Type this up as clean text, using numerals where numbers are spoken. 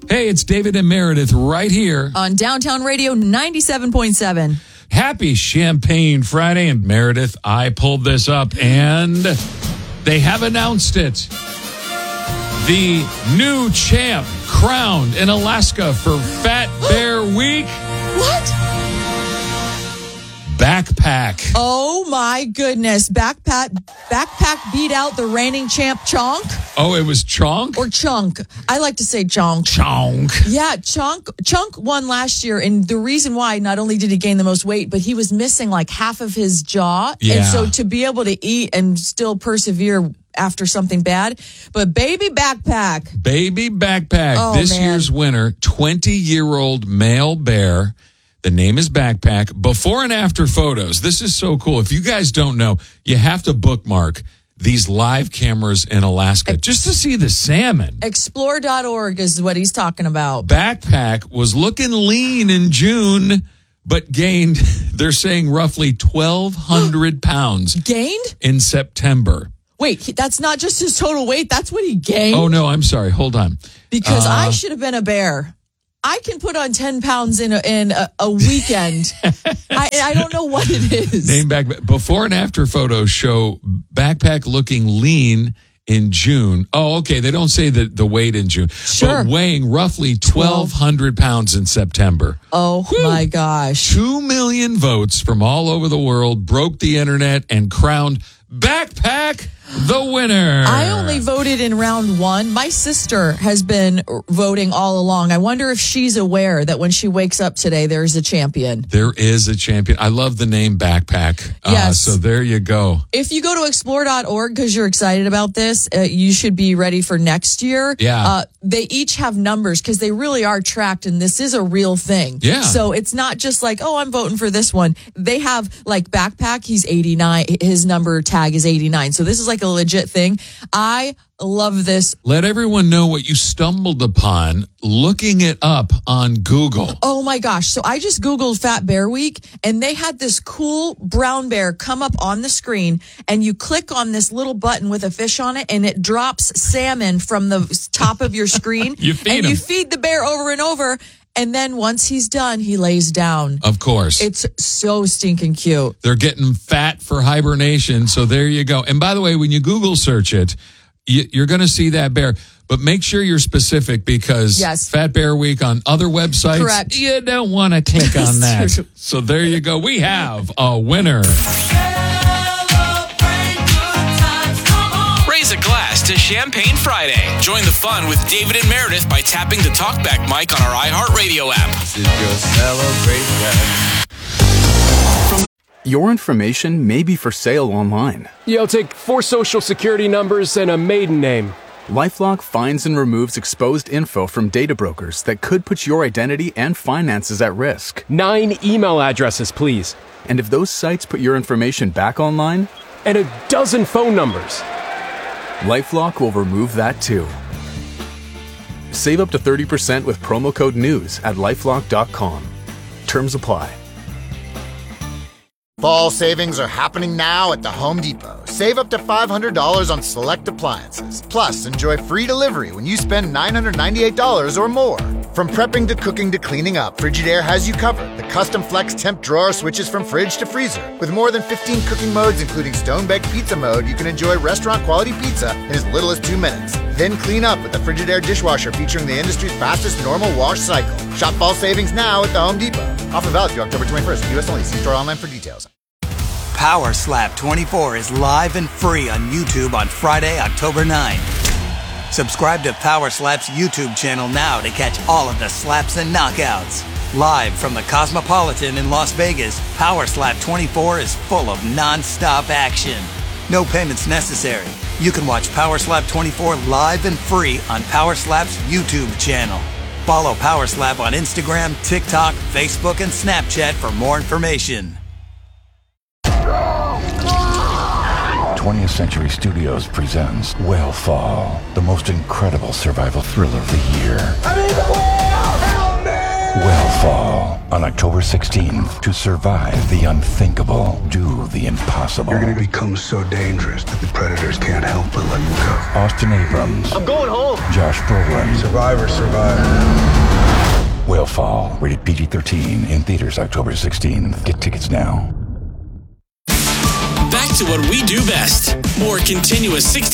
Hey, it's David and Meredith right here on Downtown Radio 97.7. Happy Champagne Friday. And Meredith, I pulled this up and they have announced it. The new champ crowned in Alaska for Fat Bear Week. What? Backpack. Oh my goodness. Backpack beat out the reigning champ Chonk. Oh, it was Chonk? Or Chunk. I like to say Chonk. Chonk. Yeah, Chunk won last year, and the reason why, not only did he gain the most weight, but he was missing like half of his jaw. Yeah. And so to be able to eat and still persevere after something bad. But Baby Backpack. Oh, this year's winner, 20-year-old male bear. The name is Backpack. Before and after photos. This is so cool. If you guys don't know, you have to bookmark these live cameras in Alaska just to see the salmon. Explore.org is what he's talking about. Backpack was looking lean in June, but gained, they're saying, roughly 1,200 pounds. Gained? In September. Wait, that's not just his total weight. That's what he gained? Oh, no, I'm sorry. Hold on. Because I should have been a bear. I can put on 10 pounds in a weekend. I don't know what it is. Name Backpack. Before and after photos show Backpack looking lean in June. Oh, okay. They don't say the weight in June. Sure. But weighing roughly 1,200 pounds in September. Oh, my gosh. 2 million votes from all over the world broke the internet and crowned Backpack the winner. I only voted in round one. My sister has been voting all along. I wonder if she's aware that when she wakes up today, there's a champion. There is a champion. I love the name Backpack. Yes. So there you go. If you go to explore.org because you're excited about this, you should be ready for next year. Yeah. They each have numbers because they really are tracked, and this is a real thing. Yeah. So it's not just like, oh, I'm voting for this one. They have like Backpack. He's 89. His number tag is 89. So this is like a legit thing. I love this. Let everyone know what you stumbled upon looking it up on Google. Oh my gosh. So I just Googled Fat Bear Week, and they had this cool brown bear come up on the screen, and you click on this little button with a fish on it, and it drops salmon from the top of your screen. You feed him. You feed the bear over and over. And then once he's done, he lays down. Of course. It's so stinking cute. They're getting fat for hibernation. So there you go. And by the way, when you Google search it, you're going to see that bear. But make sure you're specific because Fat Bear Week on other websites, correct, you don't want to click on that. So there you go. We have a winner. Raise a glass to Champagne Friday. Join the fun with David and Meredith by tapping the talkback mic on our iHeartRadio app. This is your celebration. Your information may be for sale online. Yeah, I'll take 4 social security numbers and a maiden name. LifeLock finds and removes exposed info from data brokers that could put your identity and finances at risk. 9 email addresses, please. And if those sites put your information back online? And a dozen phone numbers. LifeLock will remove that too. Save up to 30% with promo code NEWS at LifeLock.com. Terms apply. Fall savings are happening now at the Home Depot. Save up to $500 on select appliances. Plus, enjoy free delivery when you spend $998 or more. From prepping to cooking to cleaning up, Frigidaire has you covered. The custom flex temp drawer switches from fridge to freezer. With more than 15 cooking modes, including stone-baked pizza mode, you can enjoy restaurant-quality pizza in as little as 2 minutes. Then clean up with the Frigidaire dishwasher featuring the industry's fastest normal wash cycle. Shop fall savings now at the Home Depot. Offer valid through October 21st. U.S. only. See store online for details. Power Slap 24 is live and free on YouTube on Friday, October 9. Subscribe to Power Slap's YouTube channel now to catch all of the slaps and knockouts. Live from the Cosmopolitan in Las Vegas, Power Slap 24 is full of non-stop action. No payments necessary. You can watch Power Slap 24 live and free on Power Slap's YouTube channel. Follow Power Slap on Instagram, TikTok, Facebook, and Snapchat for more information. 20th Century Studios presents Whale-Fall, the most incredible survival thriller of the year. I'm in the whale! Help me! Whale on October 16th. To survive the unthinkable, do the impossible. You're going to become so dangerous that the predators can't help but let you go. Austin Abrams. I'm going home. Josh Brolin. Survivor. Whale, rated PG-13, in theaters October 16th. Get tickets now. Back to what we do best. More continuous 60